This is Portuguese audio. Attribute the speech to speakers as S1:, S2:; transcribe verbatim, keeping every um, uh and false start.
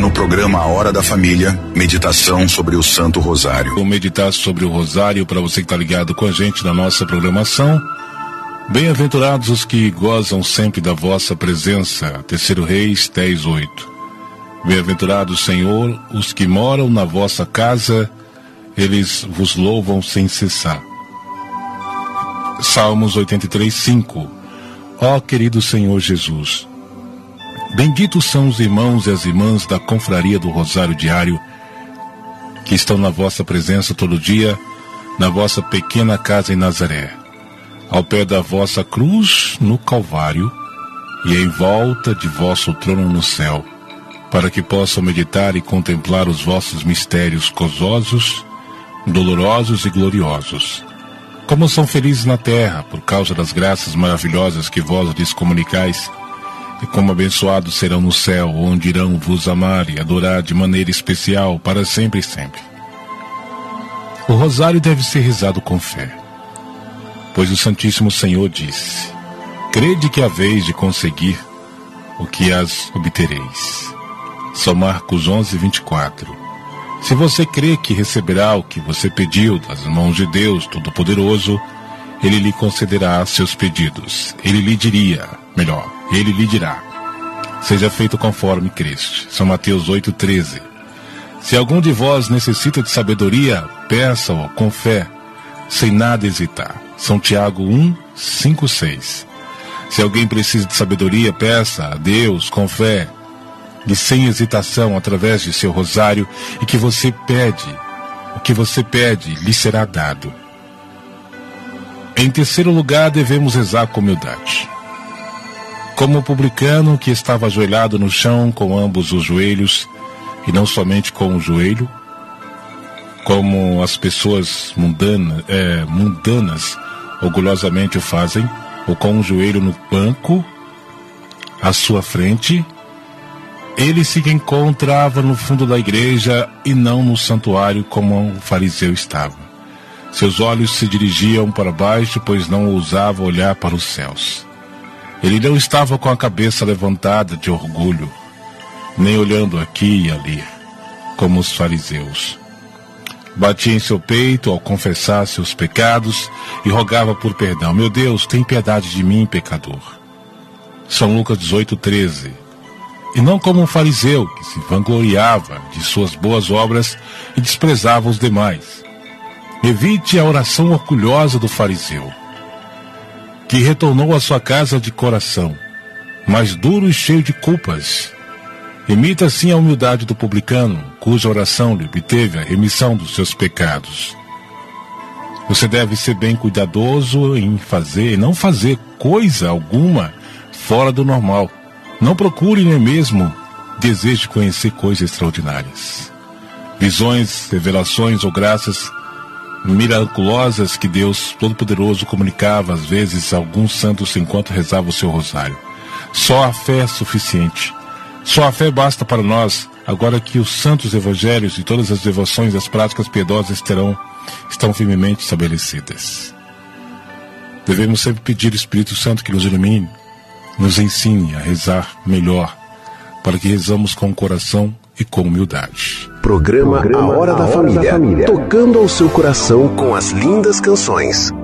S1: no programa A Hora da Família, meditação sobre o Santo Rosário.
S2: Vou meditar sobre o Rosário para você que está ligado com a gente na nossa programação. Bem-aventurados os que gozam sempre da vossa presença. Terceiro Reis dez, oito. Bem-aventurados, Senhor, os que moram na vossa casa, eles vos louvam sem cessar. Salmos oitenta e três, cinco. Ó querido Senhor Jesus, benditos são os irmãos e as irmãs da confraria do Rosário Diário, que estão na vossa presença todo dia, na vossa pequena casa em Nazaré, ao pé da vossa cruz no Calvário e em volta de vosso trono no céu, para que possam meditar e contemplar os vossos mistérios gozosos, dolorosos e gloriosos. Como são felizes na terra, por causa das graças maravilhosas que vós lhes comunicais, e como abençoados serão no céu, onde irão vos amar e adorar de maneira especial, para sempre e sempre. O rosário deve ser rezado com fé, pois o Santíssimo Senhor disse: crede que haveis de conseguir o que as obtereis. São Marcos onze, vinte e quatro. Se você crê que receberá o que você pediu das mãos de Deus Todo-Poderoso, Ele lhe concederá seus pedidos. Ele lhe diria, melhor, Ele lhe dirá: seja feito conforme creste. São Mateus oito, treze. Se algum de vós necessita de sabedoria, peça-o com fé, sem nada hesitar. São Tiago um, cinco, seis. Se alguém precisa de sabedoria, peça a Deus com fé e sem hesitação, através de seu rosário, e que você pede, o que você pede lhe será dado. Em terceiro lugar, devemos rezar com humildade. Como o publicano que estava ajoelhado no chão com ambos os joelhos, e não somente com o joelho, como as pessoas mundana, é, mundanas orgulhosamente o fazem, ou com o joelho no banco à sua frente. Ele se encontrava no fundo da igreja e não no santuário como o fariseu estava. Seus olhos se dirigiam para baixo, pois não ousava olhar para os céus. Ele não estava com a cabeça levantada de orgulho, nem olhando aqui e ali, como os fariseus. Batia em seu peito ao confessar seus pecados e rogava por perdão: meu Deus, tem piedade de mim, pecador. São Lucas dezoito, treze. E não como um fariseu que se vangloriava de suas boas obras e desprezava os demais. Evite a oração orgulhosa do fariseu, que retornou à sua casa de coração, mas duro e cheio de culpas. Imita assim a humildade do publicano, cuja oração lhe obteve a remissão dos seus pecados. Você deve ser bem cuidadoso em fazer e não fazer coisa alguma fora do normal. Não procure nem mesmo deseje conhecer coisas extraordinárias. Visões, revelações ou graças miraculosas que Deus Todo-Poderoso comunicava às vezes a alguns santos enquanto rezava o seu rosário. Só a fé é suficiente. Só a fé basta para nós, agora que os santos evangelhos e todas as devoções e as práticas piedosas terão, estão firmemente estabelecidas. Devemos sempre pedir ao Espírito Santo que nos ilumine, nos ensine a rezar melhor, para que rezamos com o coração e com humildade.
S3: Programa, Programa A Hora, da, Hora Família, da Família, tocando ao seu coração com as lindas canções.